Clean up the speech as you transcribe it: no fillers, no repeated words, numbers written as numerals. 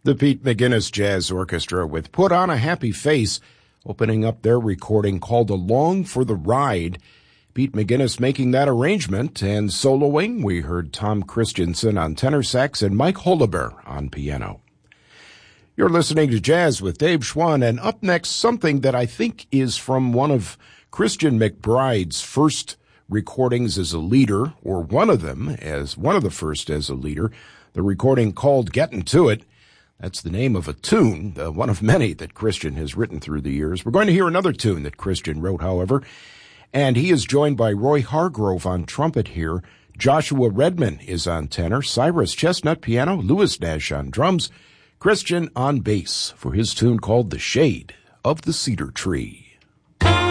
The Pete McGinnis Jazz Orchestra with Put on a Happy Face, opening up their recording called Along for the Ride. Pete McGinnis making that arrangement, and soloing, we heard Tom Christensen on tenor sax and Mike Holleber on piano. You're listening to Jazz with Dave Schwann, and up next, something that I think is from one of Christian McBride's first recordings as a leader, or one of them as one of the first as a leader, the recording called Gettin' to It. That's the name of a tune, one of many that Christian has written through the years. We're going to hear another tune that Christian wrote, however, and he is joined by Roy Hargrove on trumpet here. Joshua Redman is on tenor, Cyrus Chestnut piano, Louis Nash on drums, Christian on bass for his tune called The Shade of the Cedar Tree.